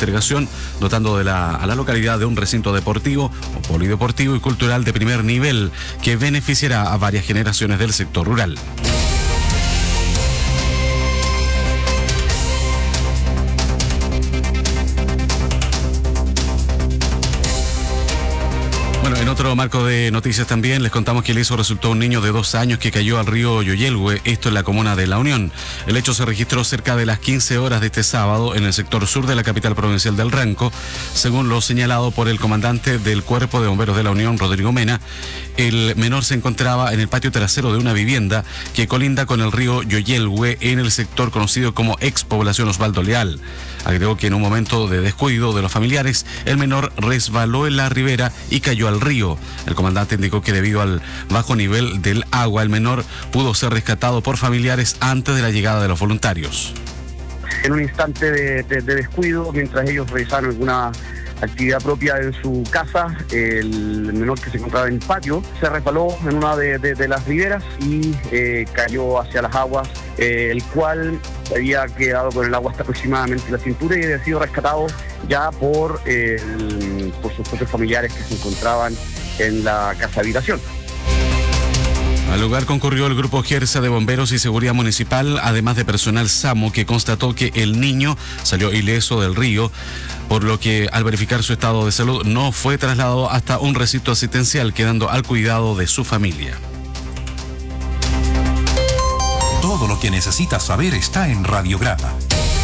postergación, dotando a la localidad de un recinto deportivo o polideportivo y cultural de primer nivel que beneficiará a varias generaciones del sector rural. Bueno, en otro marco de noticias también les contamos que ileso resultó un niño de 2 años que cayó al río Yoyelhue, esto en la comuna de La Unión. El hecho se registró cerca de las 15 horas de este sábado en el sector sur de la capital provincial del Ranco. Según lo señalado por el comandante del Cuerpo de Bomberos de La Unión, Rodrigo Mena, el menor se encontraba en el patio trasero de una vivienda que colinda con el río Yoyelhue en el sector conocido como expoblación Osvaldo Leal. Agregó que en un momento de descuido de los familiares, el menor resbaló en la ribera y cayó al río. El comandante indicó que debido al bajo nivel del agua, el menor pudo ser rescatado por familiares antes de la llegada de los voluntarios. En un instante de descuido, mientras ellos realizaron alguna actividad propia en su casa, el menor que se encontraba en el patio se resbaló en una de las riberas y cayó hacia las aguas, el cual había quedado con el agua hasta aproximadamente la cintura y había sido rescatado ya por sus propios familiares que se encontraban en la casa habitación. Al lugar concurrió el grupo Gersa de Bomberos y Seguridad Municipal, además de personal SAMU, que constató que el niño salió ileso del río, por lo que al verificar su estado de salud no fue trasladado hasta un recinto asistencial, quedando al cuidado de su familia. Todo lo que necesitas saber está en Radiograma.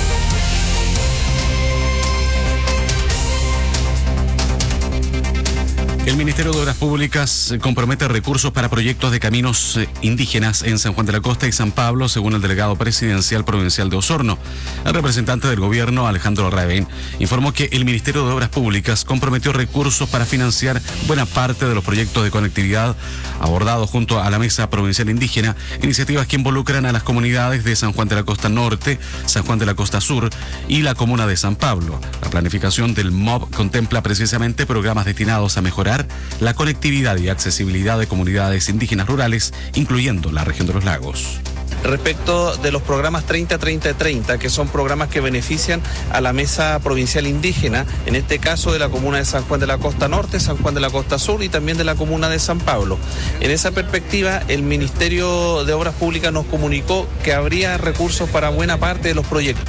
El Ministerio de Obras Públicas compromete recursos para proyectos de caminos indígenas en San Juan de la Costa y San Pablo, según el delegado presidencial provincial de Osorno. El representante del gobierno, Alejandro Raven, informó que el Ministerio de Obras Públicas comprometió recursos para financiar buena parte de los proyectos de conectividad abordados junto a la Mesa Provincial Indígena, iniciativas que involucran a las comunidades de San Juan de la Costa Norte, San Juan de la Costa Sur y la comuna de San Pablo. La planificación del MOB contempla precisamente programas destinados a mejorar la conectividad y accesibilidad de comunidades indígenas rurales, incluyendo la región de los lagos. Respecto de los programas 30-30-30, que son programas que benefician a la Mesa Provincial Indígena, en este caso de la comuna de San Juan de la Costa Norte, San Juan de la Costa Sur y también de la comuna de San Pablo. En esa perspectiva, el Ministerio de Obras Públicas nos comunicó que habría recursos para buena parte de los proyectos.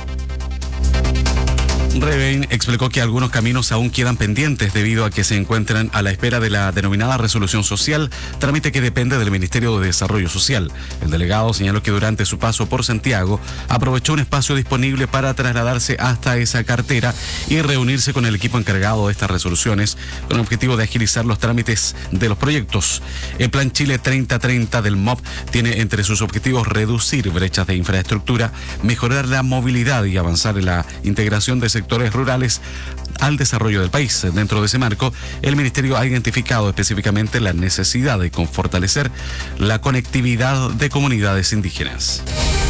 Reven explicó que algunos caminos aún quedan pendientes debido a que se encuentran a la espera de la denominada resolución social, trámite que depende del Ministerio de Desarrollo Social. El delegado señaló que durante su paso por Santiago aprovechó un espacio disponible para trasladarse hasta esa cartera y reunirse con el equipo encargado de estas resoluciones con el objetivo de agilizar los trámites de los proyectos. El Plan Chile 30-30 del MOB tiene entre sus objetivos reducir brechas de infraestructura, mejorar la movilidad y avanzar en la integración de sectores rurales al desarrollo del país. Dentro de ese marco, el Ministerio ha identificado específicamente la necesidad de fortalecer la conectividad de comunidades indígenas.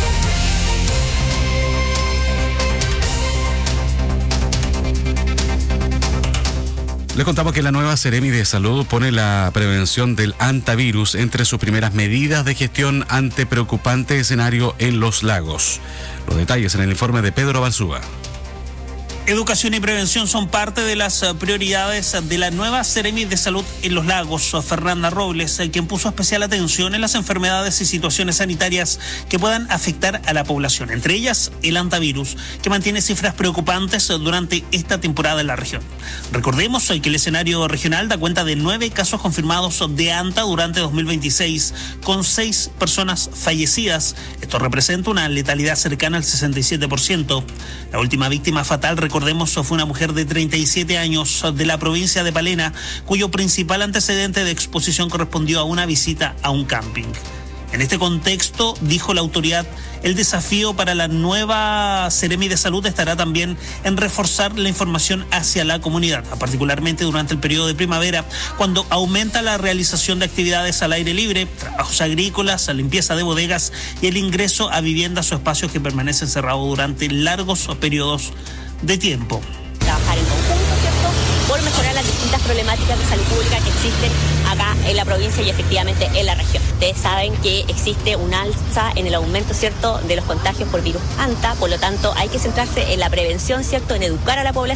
Les contamos que la nueva Seremi de Salud pone la prevención del hantavirus entre sus primeras medidas de gestión ante preocupante escenario en los lagos. Los detalles en el informe de Pedro Balsúa. Educación y prevención son parte de las prioridades de la nueva Seremi de Salud en los Lagos. Fernanda Robles, quien puso especial atención en las enfermedades y situaciones sanitarias que puedan afectar a la población, entre ellas el hantavirus, que mantiene cifras preocupantes durante esta temporada en la región. Recordemos que el escenario regional da cuenta de 9 casos confirmados de hanta durante 2026, con 6 personas fallecidas. Esto representa una letalidad cercana al 67%. La última víctima fatal, recordemos, fue una mujer de 37 años de la provincia de Palena, cuyo principal antecedente de exposición correspondió a una visita a un camping. En este contexto, dijo la autoridad, el desafío para la nueva Seremi de Salud estará también en reforzar la información hacia la comunidad, particularmente durante el periodo de primavera, cuando aumenta la realización de actividades al aire libre, trabajos agrícolas, limpieza de bodegas y el ingreso a viviendas o espacios que permanecen cerrados durante largos periodos de tiempo. Trabajar en conjunto, ¿cierto?, por mejorar las distintas problemáticas de salud pública que existen acá en la provincia y efectivamente en la región. Ustedes saben que existe un alza en el aumento, ¿cierto?, de los contagios por virus hanta, por lo tanto hay que centrarse en la prevención, ¿cierto?, en educar a la población